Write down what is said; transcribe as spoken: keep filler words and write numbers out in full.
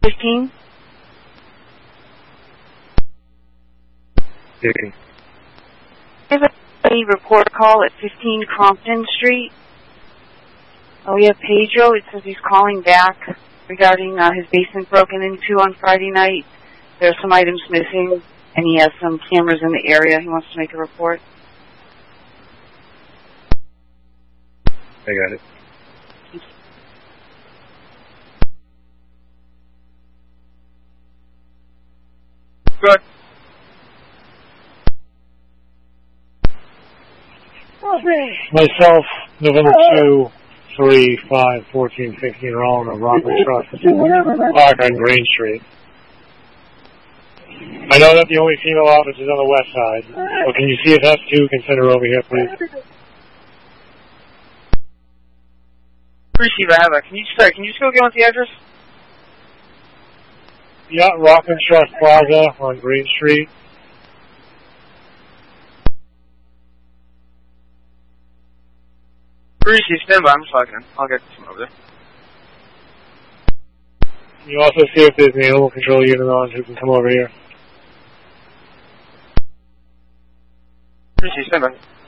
fifteen? fifteen. I have a report call at fifteen Compton Street. Oh, we have Pedro. It says he's calling back regarding uh, his basement broken into on Friday night. There are some items missing, and he has some cameras in the area. He wants to make a report. I got it. Good. Myself, November two, three, five, fourteen, fifteen are all in a Rockland Trust park on Green Street. I know that the only female office is on the west side, but can you see if S two can send her over here, please? Receive, I have a. Can you sorry? Can you just go get on the address? Yeah, Rockland Trust Plaza on Green Street. Receive, stand by. I'm just talking. I'll get someone over there. Can you also see if there's an animal control unit on who can come over here? Receive, stand by.